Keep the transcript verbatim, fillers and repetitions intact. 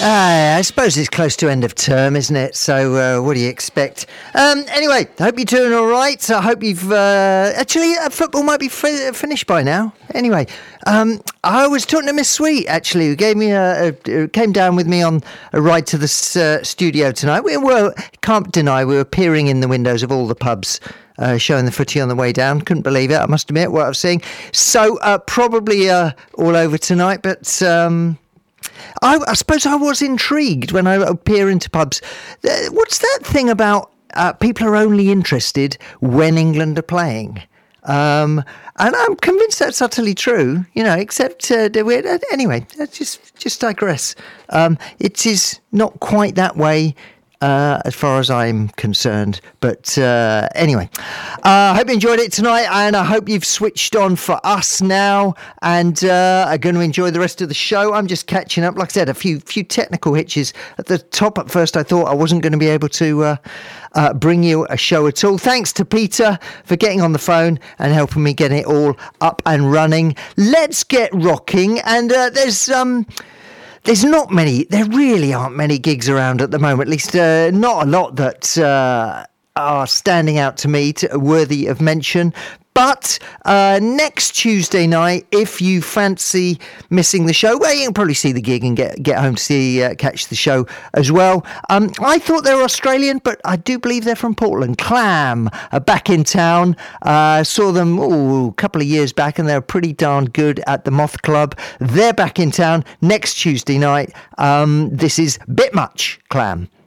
Uh, I suppose it's close to end of term, isn't it? So uh, what do you expect? Um, anyway, I hope you're doing all right. I hope you've... Uh, actually, uh, football might be f- finished by now. Anyway, um, I was talking to Miss Sweet, actually, who gave me a, a, came down with me on a ride to the uh, studio tonight. We were, can't deny, we were peering in the windows of all the pubs, Uh, showing the footy on the way down. Couldn't believe it, I must admit, what I was seeing. So uh, probably uh, all over tonight, but um, I, I suppose I was intrigued when I peer into pubs. Uh, what's that thing about uh, people are only interested when England are playing? Um, and I'm convinced that's utterly true, you know, except, uh, we're, anyway, let's just, just digress. Um, it is not quite that way Uh, as far as I'm concerned. But uh, anyway, I uh, hope you enjoyed it tonight, and I hope you've switched on for us now and uh, are going to enjoy the rest of the show. I'm just catching up. Like I said, a few few technical hitches at the top. At first, I thought I wasn't going to be able to uh, uh, bring you a show at all. Thanks to Peter for getting on the phone and helping me get it all up and running. Let's get rocking. And uh, there's... um. There's not many, there really aren't many gigs around at the moment, at least uh, not a lot that uh, are standing out to me, to, worthy of mention. But uh, next Tuesday night, if you fancy missing the show, well, you can probably see the gig and get get home to see uh, catch the show as well. Um, I thought they were Australian, but I do believe they're from Portland. Clam are back in town. I uh, saw them ooh, a couple of years back, and they were pretty darn good at the Moth Club. They're back in town next Tuesday night. Um, this is Bit Much, Clam.